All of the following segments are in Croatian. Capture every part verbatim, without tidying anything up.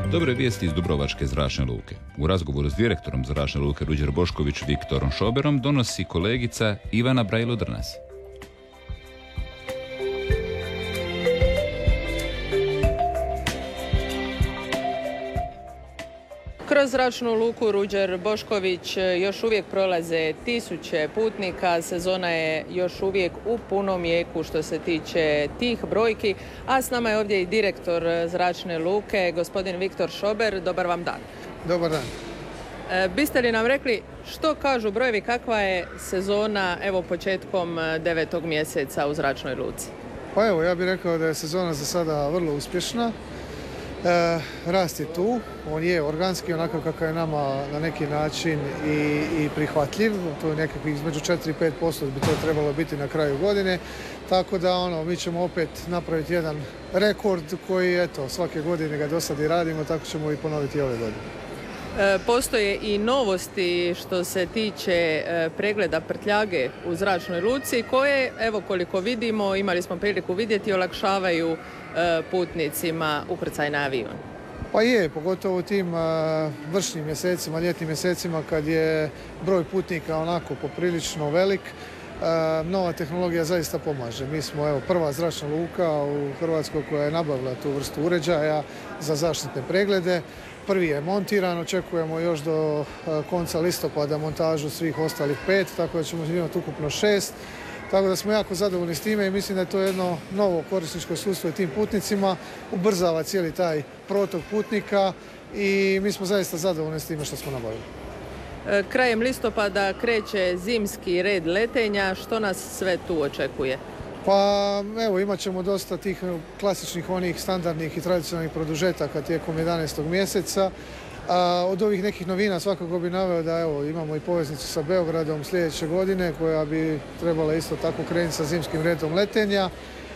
Dobre vijesti iz Dubrovačke zračne luke. U razgovoru s direktorom zračne luke Ruđer Bošković Viktorom Šoberom donosi kolegica Ivana Brajlo-Drnas. Kroz zračnu luku Ruđer Bošković još uvijek prolaze tisuće putnika, sezona je još uvijek u punom jeku što se tiče tih brojki, a s nama je ovdje i direktor zračne luke, gospodin Viktor Šober. Dobar vam dan. Dobar dan. E, biste li nam rekli što kažu brojevi, kakva je sezona evo početkom devetog mjeseca u zračnoj luci? Pa evo, ja bih rekao da je sezona za sada vrlo uspješna. E, rast je tu, on je organski onako kako je nama na neki način i, i prihvatljiv, to je nekakvih između četiri i pet posto bi to trebalo biti na kraju godine, tako da ono, mi ćemo opet napraviti jedan rekord koji eto, svake godine ga do sad i radimo, tako ćemo i ponoviti ove godine. E, postoje i novosti što se tiče e, pregleda prtljage u zračnoj luci koje, evo koliko vidimo, imali smo priliku vidjeti, olakšavaju e, putnicima ukrcaj na avion. Pa je, pogotovo u tim uh, vršnim mjesecima, ljetnim mjesecima kad je broj putnika onako poprilično velik, uh, nova tehnologija zaista pomaže. Mi smo evo, prva zračna luka u Hrvatskoj koja je nabavila tu vrstu uređaja za zaštitne preglede. Prvi je montiran, očekujemo još do uh, konca listopada montažu svih ostalih pet, tako da ćemo imati ukupno šest. Tako da smo jako zadovoljni s time i mislim da je to jedno novo korisničko sustvo i tim putnicima, ubrzava cijeli taj protok putnika i mi smo zaista zadovoljni s time što smo nabavili. Krajem listopada kreće zimski red letenja, što nas sve tu očekuje? Pa evo, imat ćemo dosta tih klasičnih onih standardnih i tradicionalnih produžetaka tijekom jedanaestog mjeseca. A od ovih nekih novina svakako bi naveo da evo, imamo i poveznicu sa Beogradom sljedeće godine koja bi trebala isto tako krenuti sa zimskim redom letenja.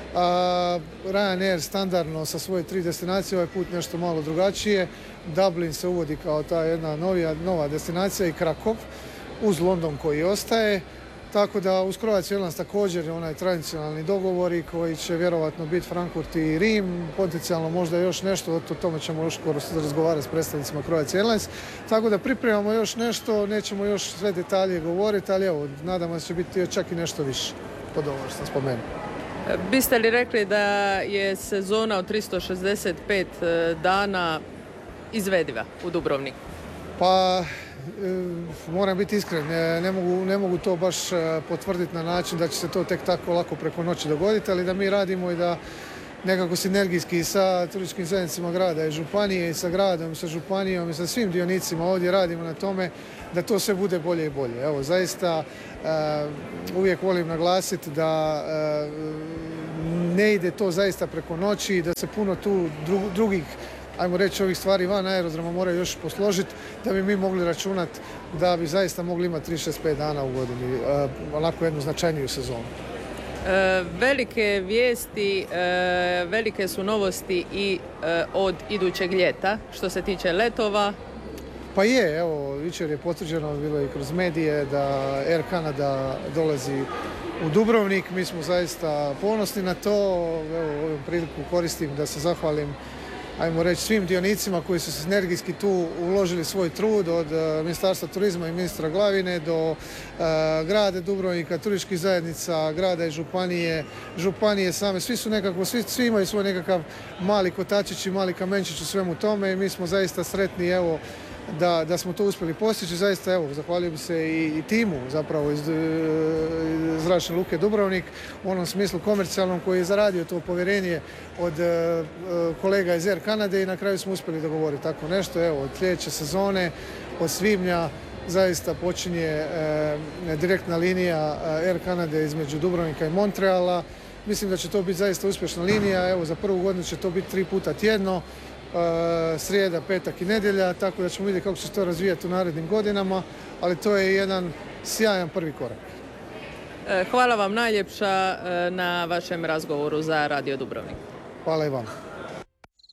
A, Ryanair standardno sa svoje tri destinacije, ovaj put nešto malo drugačije. Dublin se uvodi kao ta jedna novija, nova destinacija i Krakov uz London koji ostaje. Tako da uz Croatia Airlines također onaj tradicionalni dogovori koji će vjerovatno biti Frankfurt i Rim, potencijalno možda još nešto, o tome ćemo još skoro razgovarati s predstavnicima Croatia Airlines. Tako da pripremamo još nešto, nećemo još sve detalje govoriti, ali evo, nadamo se će biti čak i nešto više pod ovo što sam spomenuo. Biste li rekli da je sezona od tristo šezdeset pet dana izvediva u Dubrovniku? Pa moram biti iskren, ne, ne, mogu, ne mogu to baš potvrditi na način da će se to tek tako lako preko noći dogoditi, ali da mi radimo i da nekako sinergijski sa turističkim zajednicama grada i županije i sa gradom i sa županijom i sa svim dionicima ovdje radimo na tome da to sve bude bolje i bolje. Evo, zaista uh, uvijek volim naglasiti da uh, ne ide to zaista preko noći, da se puno tu dru, drugih ajmo reći ovih stvari van aerodroma moraju još posložiti da bi mi mogli računati da bi zaista mogli imati tri šest pet dana u godini, uh, onako jednu značajniju sezonu. E, velike vijesti, e, velike su novosti i e, od idućeg ljeta što se tiče letova. Pa je, evo, jučer je potvrđeno, bilo i kroz medije da Air Canada dolazi u Dubrovnik. Mi smo zaista ponosni na to. Evo, ovom priliku koristim da se zahvalim ajmo reći svim dionicima koji su sinergijski tu uložili svoj trud, od uh, Ministarstva turizma i ministra Glavine do uh, grada Dubrovnika, turističkih zajednica, grada i županije, županije same, svi su nekako, svi, svi imaju svoj nekakav mali kotačić i mali kamenčić u svemu tome i mi smo zaista sretni evo da, da smo to uspjeli postići. Zaista evo, zahvalio bi se i, i timu zapravo iz, iz Zračne luke Dubrovnik u onom smislu komercijalnom koji je zaradio to povjerenje od uh, kolega iz Air Canade i na kraju smo uspjeli dogovoriti tako nešto. Evo, od sljedeće sezone, od svibnja zaista počinje uh, direktna linija uh, Air Canade između Dubrovnika i Montreala. Mislim da će to biti zaista uspješna linija. Evo, za prvu godinu će to biti tri puta tjedno. Srijeda, petak i nedjelja, tako da ćemo vidjeti kako će se to razvijati u narednim godinama, ali to je jedan sjajan prvi korak. Hvala vam najljepša na vašem razgovoru za Radio Dubrovnik. Hvala i vam.